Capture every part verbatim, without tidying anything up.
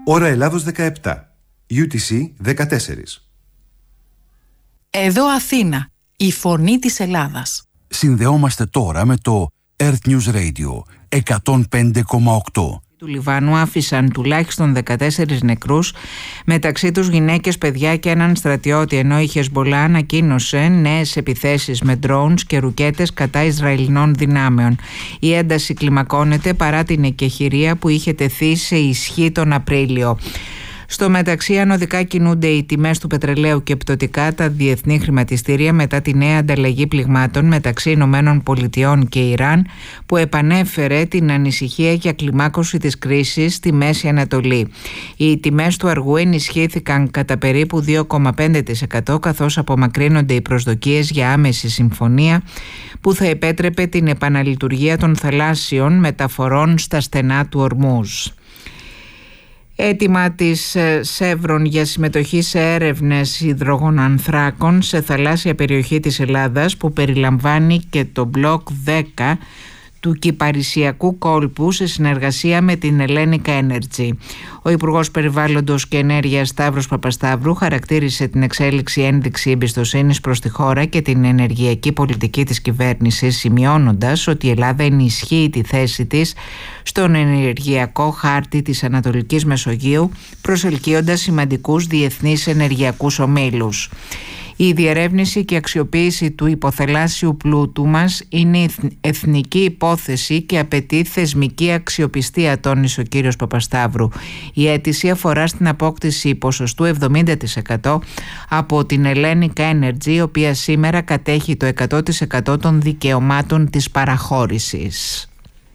Ώρα Ελλάδος δεκαεπτά, γιου τι σι δεκατέσσερα. Εδώ Αθήνα, η φωνή της Ελλάδας. Συνδεόμαστε τώρα με το Earth News Radio εκατόν πέντε κόμμα οκτώ. Του Λιβάνου άφησαν τουλάχιστον δεκατέσσερις νεκρούς, μεταξύ τους γυναίκες, παιδιά και έναν στρατιώτη, ενώ η Χεσμπολά ανακοίνωσε νέες επιθέσεις με drones και ρουκέτες κατά Ισραηλινών δυνάμεων. Η ένταση κλιμακώνεται παρά την εκεχηρία που είχε τεθεί σε ισχύ τον Απρίλιο. Στο μεταξύ, ανωδικά κινούνται οι τιμές του πετρελαίου και πτωτικά τα διεθνή χρηματιστήρια μετά τη νέα ανταλλαγή πληγμάτων μεταξύ Ηνωμένων Πολιτειών και Ιράν, που επανέφερε την ανησυχία για κλιμάκωση της κρίσης στη Μέση Ανατολή. Οι τιμές του αργού ενισχύθηκαν κατά περίπου δύο κόμμα πέντε τοις εκατό, καθώς απομακρύνονται οι προσδοκίες για άμεση συμφωνία που θα επέτρεπε την επαναλειτουργία των θαλάσσιων μεταφορών στα στενά του Ορμούζ. Έτοιμα της Σεύρον για συμμετοχή σε έρευνες υδρογονανθράκων σε θαλάσσια περιοχή της Ελλάδας, που περιλαμβάνει και το μπλοκ δέκα του Κυπαρισιακού κόλπου σε συνεργασία με την Hellenic Energy. Ο Υπουργός Περιβάλλοντος και Ενέργειας Σταύρος Παπασταύρου χαρακτήρισε την εξέλιξη ένδειξη εμπιστοσύνης προς τη χώρα και την ενεργειακή πολιτική της κυβέρνησης, σημειώνοντας ότι η Ελλάδα ενισχύει τη θέση της στον ενεργειακό χάρτη της Ανατολικής Μεσογείου, προσελκύοντας σημαντικούς διεθνείς ενεργειακούς ομίλους. Η διερεύνηση και αξιοποίηση του υποθαλάσσιου πλούτου μας είναι εθνική υπόθεση και απαιτεί θεσμική αξιοπιστία, τόνισε ο κύριος Παπασταύρου. Η αίτηση αφορά στην απόκτηση ποσοστού εβδομήντα τοις εκατό από την Hellenic Energy, η οποία σήμερα κατέχει το εκατό τοις εκατό των δικαιωμάτων της παραχώρησης.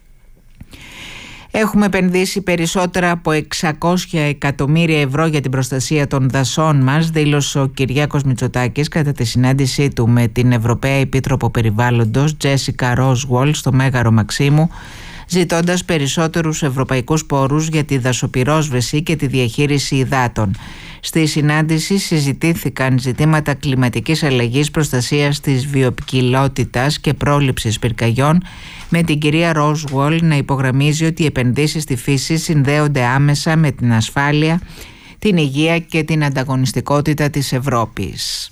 Έχουμε επενδύσει περισσότερα από εξακόσια εκατομμύρια ευρώ για την προστασία των δασών μας, δήλωσε ο Κυριάκος Μητσοτάκης κατά τη συνάντησή του με την Ευρωπαία Επίτροπο Περιβάλλοντος Τζέσικα Ρόσουολ στο Μέγαρο Μαξίμου, ζητώντας περισσότερους ευρωπαϊκούς πόρους για τη δασοπυρόσβεση και τη διαχείριση υδάτων. Στη συνάντηση συζητήθηκαν ζητήματα κλιματικής αλλαγής, προστασίας της βιοποικιλότητας και πρόληψης πυρκαγιών, με την κυρία Ρόσουολ να υπογραμμίζει ότι οι επενδύσεις στη φύση συνδέονται άμεσα με την ασφάλεια, την υγεία και την ανταγωνιστικότητα της Ευρώπης.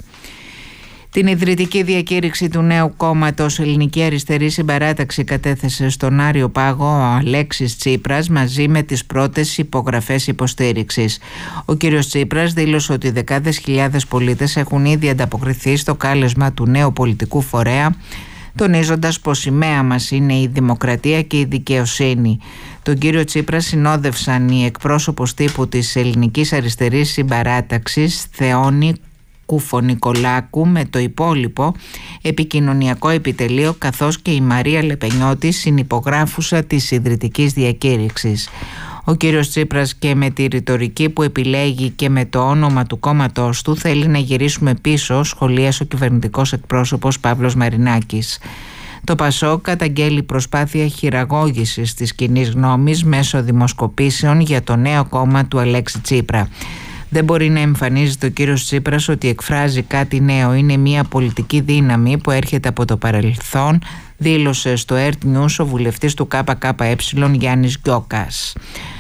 Την ιδρυτική διακήρυξη του νέου κόμματος Ελληνική Αριστερή Συμπαράταξη κατέθεσε στον Άριο Πάγο ο Αλέξης Τσίπρας μαζί με τις πρώτες υπογραφές υποστήριξης. Ο κύριος Τσίπρας δήλωσε ότι δεκάδες χιλιάδες πολίτες έχουν ήδη ανταποκριθεί στο κάλεσμα του νέου πολιτικού φορέα, τονίζοντας πως η σημαία μας είναι η δημοκρατία και η δικαιοσύνη. Τον κύριο Τσίπρα συνόδευσαν οι εκπρόσωπος τύπου της Ελληνικής Αριστερής Συμπαράταξης Θεόνη Κουφονικολάκου με το υπόλοιπο επικοινωνιακό επιτελείο, καθώς και η Μαρία Λεπενιώτη, συνυπογράφουσα της ιδρυτικής διακήρυξης. Ο κύριος Τσίπρας, και με τη ρητορική που επιλέγει και με το όνομα του κόμματός του, θέλει να γυρίσουμε πίσω, σχολίασε ο κυβερνητικός εκπρόσωπος Παύλος Μαρινάκης. Το ΠΑΣΟΚ καταγγέλει προσπάθεια χειραγώγησης της κοινής γνώμης μέσω δημοσκοπήσεων για το νέο κόμμα του Αλέξη Τσίπρα. Δεν μπορεί να εμφανίζεται ο κύριος Τσίπρας ότι εκφράζει κάτι νέο. Είναι μια πολιτική δύναμη που έρχεται από το παρελθόν, δήλωσε στο Earth News ο βουλευτής του ΚΚΕ Γιάννης Γκιόκας.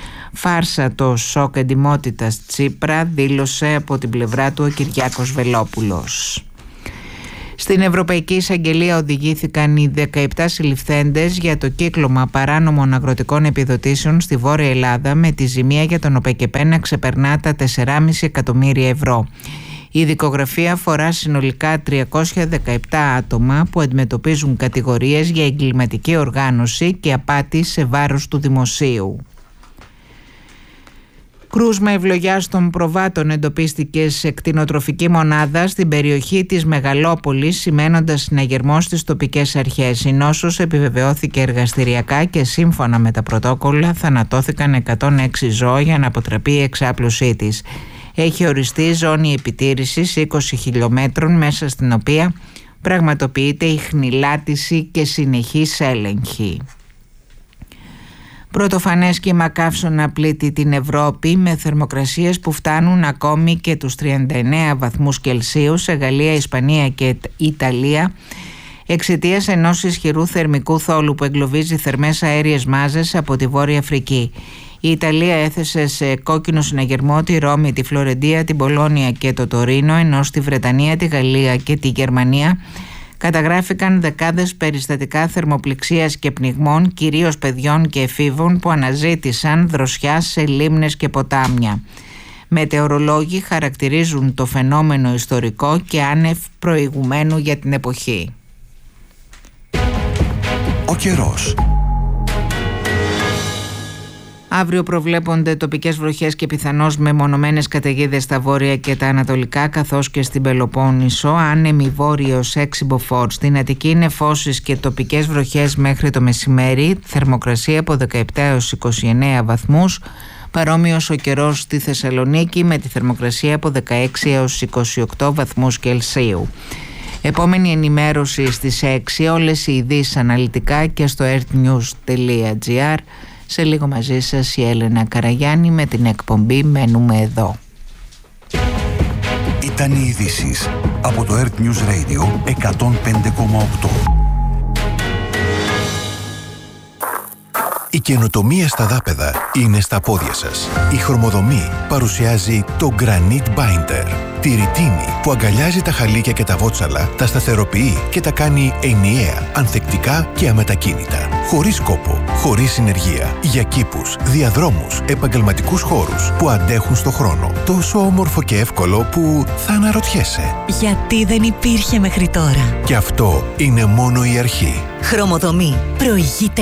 Φάρσα το σοκ εντιμότητας Τσίπρα, δήλωσε από την πλευρά του ο Κυριάκος Βελόπουλος. Στην Ευρωπαϊκή Εισαγγελία οδηγήθηκαν οι δεκαεπτά συλληφθέντες για το κύκλωμα παράνομων αγροτικών επιδοτήσεων στη Βόρεια Ελλάδα, με τη ζημία για τον ΟΠΕΚΕΠΕ να ξεπερνά τα τέσσερα κόμμα πέντε εκατομμύρια ευρώ. Η δικογραφία αφορά συνολικά τριακόσια δεκαεπτά άτομα που αντιμετωπίζουν κατηγορίες για εγκληματική οργάνωση και απάτη σε βάρος του δημοσίου. Κρούσμα ευλογιάς των προβάτων εντοπίστηκε σε κτηνοτροφική μονάδα στην περιοχή της Μεγαλόπολης, σημαίνοντας συναγερμό στις τοπικές αρχές. Η νόσος επιβεβαιώθηκε εργαστηριακά και σύμφωνα με τα πρωτόκολλα θανατώθηκαν εκατόν έξι ζώα για να αποτραπεί η εξάπλωσή της. Έχει οριστεί ζώνη επιτήρησης είκοσι χιλιόμετρων, μέσα στην οποία πραγματοποιείται η χνηλάτιση και συνεχής έλεγχη. Πρωτοφανές κύμα καύσωνα πλήττει την Ευρώπη, με θερμοκρασίες που φτάνουν ακόμη και τους τριάντα εννέα βαθμούς Κελσίου σε Γαλλία, Ισπανία και Ιταλία, εξαιτίας ενός ισχυρού θερμικού θόλου που εγκλωβίζει θερμές αέριες μάζες από τη Βόρεια Αφρική. Η Ιταλία έθεσε σε κόκκινο συναγερμό τη Ρώμη, τη Φλωρεντία, την Πολόνια και το Τωρίνο, ενώ στη Βρετανία, τη Γαλλία και τη Γερμανία καταγράφηκαν δεκάδες περιστατικά θερμοπληξίας και πνιγμών, κυρίως παιδιών και εφήβων, που αναζήτησαν δροσιά σε λίμνες και ποτάμια. Μετεωρολόγοι χαρακτηρίζουν το φαινόμενο ιστορικό και άνευ προηγουμένου για την εποχή. Ο καιρός. Αύριο προβλέπονται τοπικές βροχές και πιθανώς μεμονωμένες καταιγίδες στα βόρεια και τα ανατολικά, καθώς και στην Πελοπόννησο, άνεμη βόρειος έξι μποφόρ. Στην Αττική νεφώσεις και τοπικές βροχές μέχρι το μεσημέρι, θερμοκρασία από δεκαεπτά έως είκοσι εννέα βαθμούς. Παρόμοιος ο καιρός στη Θεσσαλονίκη με τη θερμοκρασία από δεκαέξι έως είκοσι οκτώ βαθμούς Κελσίου. Επόμενη ενημέρωση στις έξι, όλες οι ειδήσεις αναλυτικά και στο earthnews τελεία gr. Σε λίγο μαζί σας η Έλενα Καραγιάννη με την εκπομπή «Μένουμε εδώ». Ήταν οι ειδήσεις από το Earth News Radio εκατόν πέντε κόμμα οκτώ. Η καινοτομία στα δάπεδα είναι στα πόδια σας. Η Χρωμοδομή παρουσιάζει το Granite Binder. Τη ρητίνη που αγκαλιάζει τα χαλίκια και τα βότσαλα, τα σταθεροποιεί και τα κάνει ενιαία, ανθεκτικά και αμετακίνητα. Χωρίς κόπο, χωρίς συνεργεία. Για κήπους, διαδρόμους, επαγγελματικούς χώρους που αντέχουν στο χρόνο. Τόσο όμορφο και εύκολο που θα αναρωτιέσαι. Γιατί δεν υπήρχε μέχρι τώρα. Και αυτό είναι μόνο η αρχή. Χρωμοδομή. Προηγείται